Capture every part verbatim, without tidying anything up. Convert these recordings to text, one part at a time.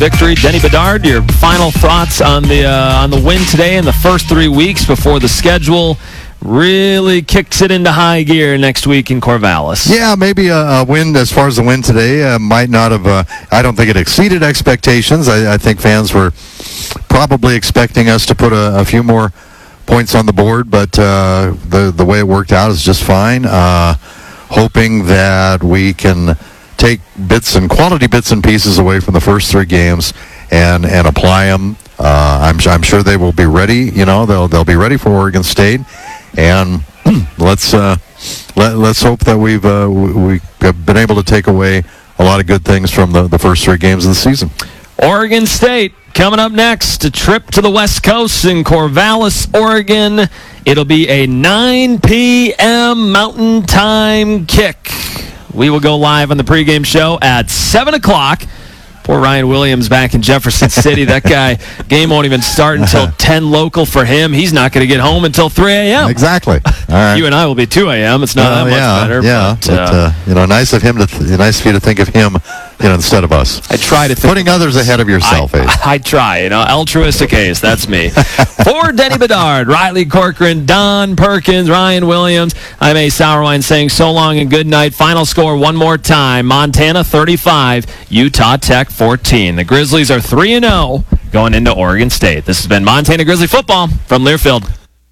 victory. Denny Bedard, your final thoughts on the uh, on the win today in the first three weeks before the schedule really kicks it into high gear next week in Corvallis. Yeah, maybe a, a win as far as the win today uh, might not have, uh, I don't think it exceeded expectations. I, I think fans were probably expecting us to put a, a few more points on the board, but uh, the, the way it worked out is just fine. Uh, hoping that we can take bits and quality bits and pieces away from the first three games and, and apply them. Uh, I'm, I'm sure they will be ready. You know, they'll, they'll be ready for Oregon State. And let's uh, let, let's hope that we've uh, we, we've been able to take away a lot of good things from the, the first three games of the season. Oregon State coming up next. A trip to the West Coast in Corvallis, Oregon. It'll be a nine p.m. Mountain Time kick. We will go live on the pregame show at seven o'clock. Poor Ryan Williams back in Jefferson City. That guy, game won't even start until ten local for him. He's not going to get home until three a.m. Exactly. All right. You and I will be two a.m. It's not uh, that much yeah, better. Yeah, but, but uh, uh, you know, nice of him to, th- nice of you to think of him, you know, instead of us. I try to think. Putting others ahead of yourself, I, eh? I, I try, you know, altruistic ace, that's me. For Denny Bedard, Riley Corcoran, Don Perkins, Ryan Williams, I'm Ace Sourwine saying so long and good night. Final score one more time, Montana thirty-five, Utah Tech fourteen. The Grizzlies are three and oh going into Oregon State. This has been Montana Grizzly football from Learfield.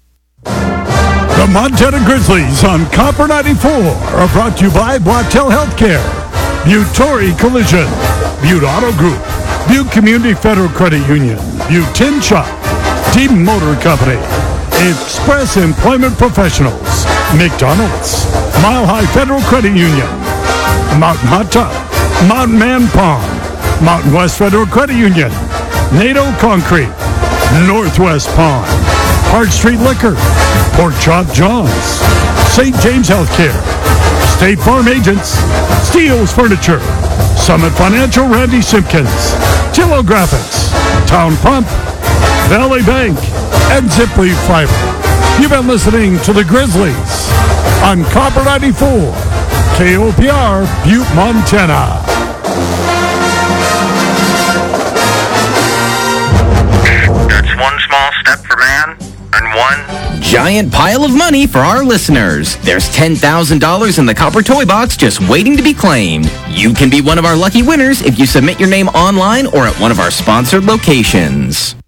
The Montana Grizzlies on Copper ninety-four are brought to you by Blacktail Healthcare, Butte Collision, Butte Auto Group, Butte Community Federal Credit Union, Butte Tin Shop, Team Motor Company, Express Employment Professionals, McDonald's, Mile High Federal Credit Union, Mountain Hot Tub, Mountain Man Pond, Mountain West Federal Credit Union, NATO Concrete, Northwest Pond, Hart Street Liquor, Pork Chop John's, Saint James Healthcare, State Farm Agents, Steele's Furniture, Summit Financial Randy Simpkins, Tillo Graphics, Town Pump, Valley Bank, and Ziply Fiber. You've been listening to the Grizzlies on Copper ninety-four, K O P R, Butte, Montana. That's one small step for man and one giant pile of money for our listeners. There's ten thousand dollars in the Copper Toy Box just waiting to be claimed. You can be one of our lucky winners if you submit your name online or at one of our sponsored locations.